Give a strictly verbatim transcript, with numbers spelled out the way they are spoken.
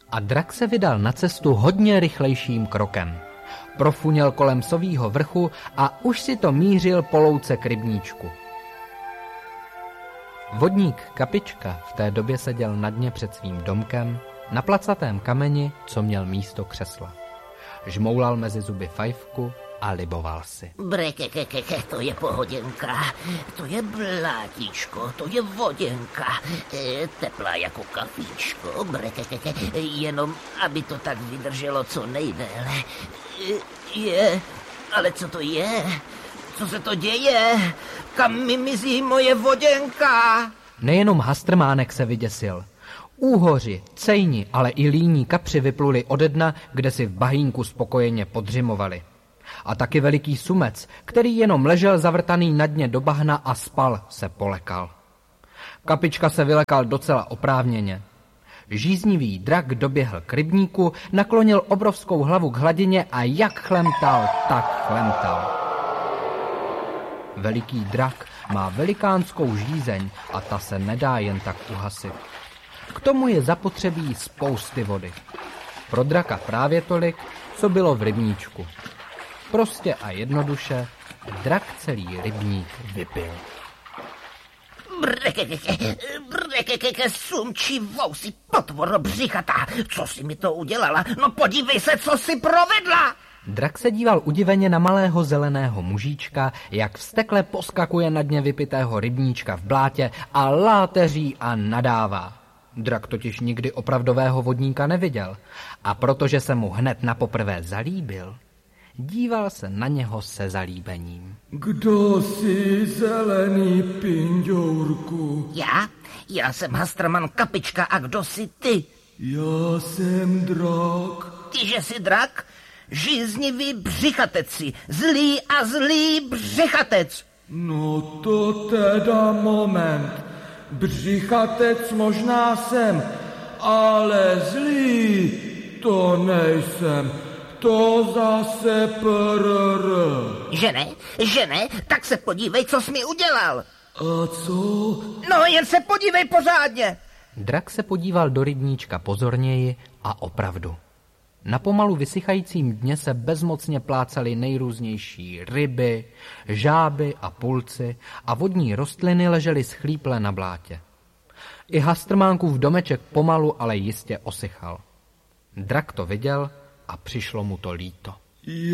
A drak se vydal na cestu hodně rychlejším krokem. Profuněl kolem Sovýho vrchu a už si to mířil po louce k rybníčku. Vodník Kapička v té době seděl na dně před svým domkem, na placatém kameni, co měl místo křesla. Žmoulal mezi zuby fajfku a liboval si. Brekekekeke, to je pohoděnka, to je blátíčko, to je voděnka, e, teplá jako kafíčko, brekekeke, jenom aby to tak vydrželo co nejdéle. E, je, ale co to je? Co se to děje? Kam mi mizí moje voděnka? Nejenom Hastrmánek se vyděsil. Úhoři, cejni, ale i líní kapři vypluli ode dna, kde si v bahínku spokojeně podřimovali. A taky veliký sumec, který jenom ležel zavrtaný na dně do bahna a spal, se polekal. Kapička se vylekal docela oprávněně. Žíznivý drak doběhl k rybníku, naklonil obrovskou hlavu k hladině a jak chlemtal, tak chlemtal. Veliký drak má velikánskou žízeň a ta se nedá jen tak uhasit. K tomu je zapotřebí spousty vody. Pro draka právě tolik, co bylo v rybníčku. Prostě a jednoduše drak celý rybník vypil. Brekekeke, brekekeke, sumčí vousí, potvoro břichatá. Co jsi mi to udělala? No podívej se, co jsi provedla! Drak se díval udiveně na malého zeleného mužíčka, jak vztekle poskakuje na dně vypitého rybníčka v blátě a láteří a nadává. Drak totiž nikdy opravdového vodníka neviděl a protože se mu hned napoprvé zalíbil, díval se na něho se zalíbením. Kdo jsi, zelený pinďourku? Já? Já jsem Hastrman Kapička a kdo jsi ty? Já jsem drak. Ty, že jsi drak? Žíznivý břichateci, zlý a zlý břichatec. No to teda moment. Břichatec možná jsem, ale zlý to nejsem. To zase prr. Že ne? Že ne? Tak se podívej, co jsi mi udělal. A co? No, jen se podívej pořádně. Drak se podíval do rybníčka pozorněji a opravdu. Na pomalu vysychajícím dně se bezmocně plácaly nejrůznější ryby, žáby a pulci a vodní rostliny ležely schlíple na blátě. I Hastrmánkův domeček pomalu, ale jistě osychal. Drak to viděl a přišlo mu to líto.